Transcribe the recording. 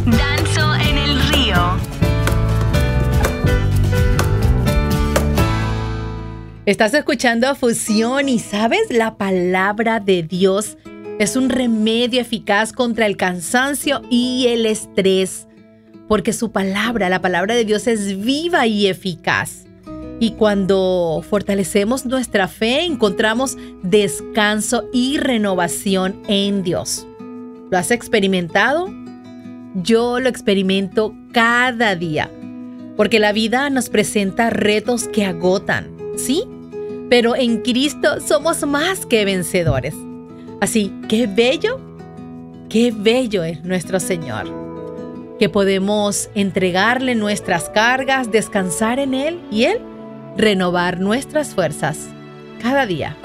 Danzo en el río. Estás escuchando Fusión y ¿sabes? La palabra de Dios es un remedio eficaz contra el cansancio y el estrés, porque su palabra, la palabra de Dios es viva y eficaz. Y cuando fortalecemos nuestra fe, encontramos descanso y renovación en Dios. ¿Lo has experimentado? Yo lo experimento cada día, porque la vida nos presenta retos que agotan, ¿sí? Pero en Cristo somos más que vencedores. Así, qué bello es nuestro Señor, que podemos entregarle nuestras cargas, descansar en Él y Él renovar nuestras fuerzas cada día.